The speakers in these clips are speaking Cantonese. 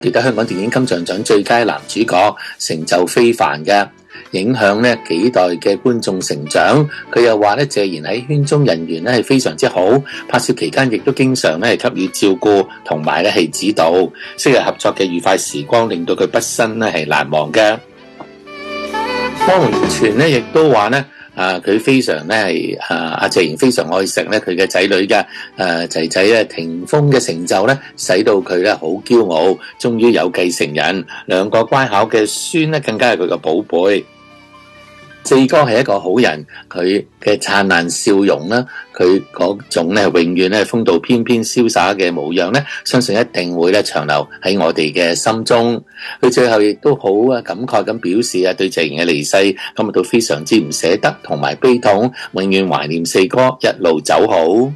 記得香港電影金像獎最佳男主角，成就非凡嘅，影響咧幾代嘅觀眾成長。佢又話咧，謝賢喺圈中人緣咧係非常之好，拍攝期間亦都經常咧係給予照顧同埋咧係指導，昔日合作嘅愉快時光令到佢畢生咧係難忘嘅。汪明荃咧亦都話咧。佢非常咧係阿謝賢非常愛錫咧佢嘅仔女嘅仔仔咧霆鋒嘅成就咧，使到佢咧好驕傲，終於有繼承人，兩個乖巧嘅孫咧更加係佢嘅寶貝。四哥係一個好人，佢嘅燦爛笑容啦，佢嗰種咧永遠咧風度翩翩瀟灑嘅模樣咧，相信一定會咧長留喺我哋嘅心中。佢最後亦都好感慨咁表示對謝賢嘅離世感到非常之唔捨得同埋悲痛，永遠懷念四哥，一路走好。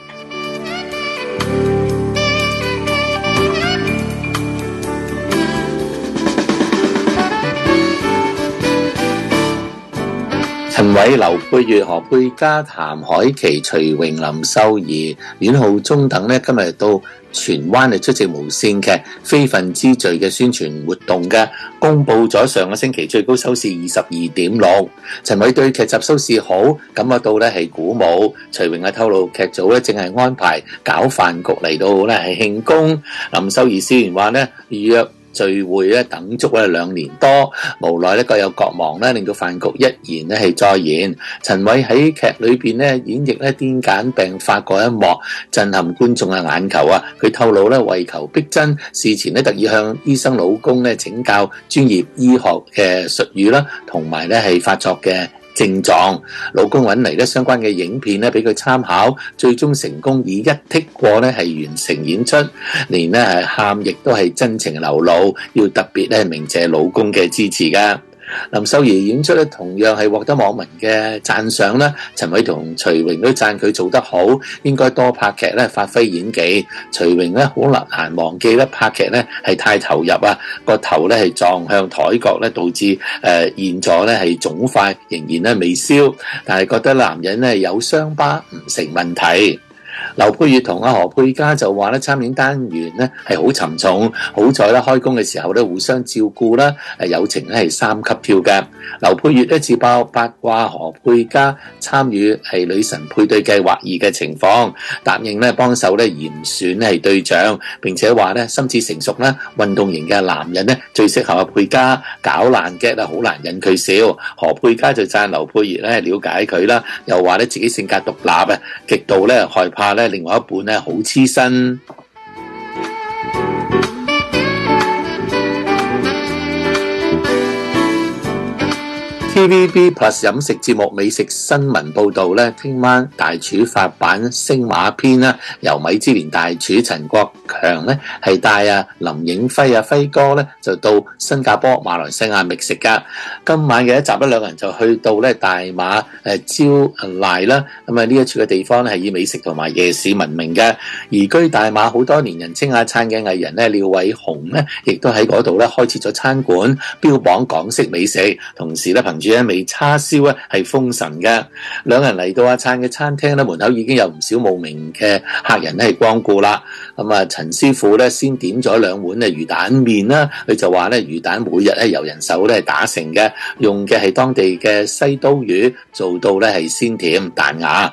陳偉、劉佩玥、何佩嘉、譚凱琪、徐榮、林秀儀、阮浩中等咧，今日到荃灣嚟出席無線劇《非分之罪》嘅宣傳活動嘅，公布咗上個星期最高收視22.6。陳偉對劇集收視好感覺到咧係鼓舞。徐榮透露劇組咧正係安排搞飯局嚟到咧係慶功。林秀儀雖然話咧預約聚會咧等足咧2年多，無奈咧各有各忙咧，令到飯局一延咧係再延。陳偉喺劇裏邊咧演繹咧癲癇病發嗰一幕，震撼觀眾嘅眼球啊！佢透露咧為求逼真，事前咧特意向醫生老公咧請教專業醫學嘅術語啦，同埋咧係發作嘅症狀，老公揾嚟咧相關嘅影片咧俾佢參考，最終成功以一剔過咧係完成演出，連咧係喊亦都係真情流露，要特別咧鳴謝老公嘅支持噶。林秀儀演出咧同樣係獲得網民嘅讚賞啦。陳偉同徐榮都讚佢做得好，應該多拍劇咧發揮演技。徐榮咧好難忘記咧拍劇咧係太投入啊，個頭咧係撞向台角咧，導致現咗咧係腫塊，仍然咧未消，但係覺得男人咧有傷疤唔成問題。劉佩玥同何佩嘉就話咧參演單元咧係好沉重，好在咧開工嘅時候咧互相照顧啦，友情咧係3級跳嘅。劉佩玥咧自爆八卦何佩嘉參與係女神配對計劃2嘅情況，答應咧幫手咧嚴選係對象，並且話咧心智成熟啦，運動型嘅男人咧最適合阿佩嘉，搞爛 gag 啦好難引佢笑。何佩嘉就讚劉佩玥咧了解佢啦，又話咧自己性格獨立啊，極度咧害怕咧另外一半咧好黐身。TVB Plus 飲食節目美食新聞報導咧，聽晚大廚法版星馬篇啦，由米芝蓮大廚陳國強咧係帶林影輝輝哥咧就到新加坡、馬來西亞覓食噶。今晚嘅一集咧，兩個人就去到咧大馬招賴啦。咁呢一處嘅地方咧係以美食同埋夜市聞名嘅。移居大馬好多年，人稱阿燦嘅藝人咧廖偉雄咧，亦都喺嗰度咧開設咗餐館，標榜港式美食，同時咧憑住一味叉燒咧係封神嘅。兩人嚟到阿燦嘅餐廳咧，門口已經有唔少慕名嘅客人咧係光顧啦。咁陳師傅咧先點咗2碗魚蛋麵啦，佢就話咧魚蛋每日咧由人手咧打成嘅，用嘅係當地嘅西刀魚，做到咧係鮮甜彈牙。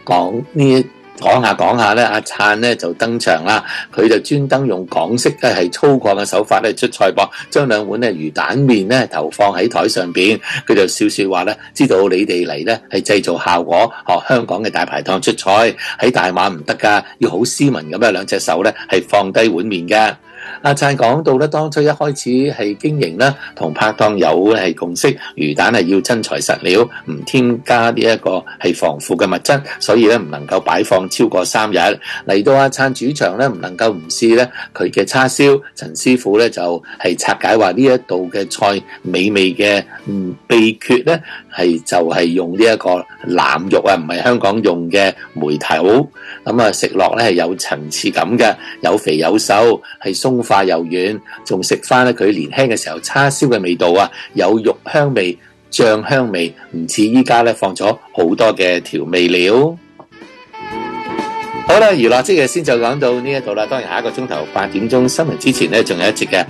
講下咧，阿燦咧就登場啦，佢就專登用港式咧係粗獷嘅手法咧出菜噃，將2碗魚蛋麵咧投放喺台上邊，佢就笑笑話咧，知道你哋嚟咧係製造效果，學香港嘅大排檔出菜，喺大馬唔得噶，要好斯文咁樣2隻手咧係放低碗麵嘅。阿燦講到咧，當初一開始係經營啦，同拍檔有係共識，魚蛋係要真材實料，唔添加呢一個係防腐嘅物質，所以咧唔能夠擺放超過3日。嚟到阿燦主場咧，唔能夠唔試咧佢嘅叉燒。陳師傅咧就係拆解話呢一道嘅菜美味嘅秘訣咧就係用呢一個腩肉啊，唔係香港用嘅梅頭。咁食落咧係有層次感嘅，有肥有瘦，係鬆化又軟，仲食翻咧佢年輕嘅時候叉燒嘅味道啊，有肉香味、醬香味，唔似依家咧放咗好多嘅調味料。 好啦，娛樂即日先就講到呢一度啦。當然下一個鐘頭8點鐘新聞之前呢，仲有一節嘅